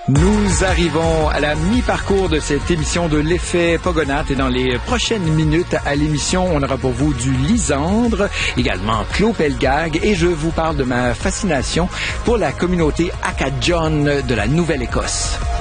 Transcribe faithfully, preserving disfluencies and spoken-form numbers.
Nous arrivons à la mi-parcours de cette émission de l'effet Pogonath et dans les prochaines minutes à l'émission, on aura pour vous du Lisandre, également Claude Pelgag et je vous parle de ma fascination pour la communauté Acadian de la Nouvelle-Écosse.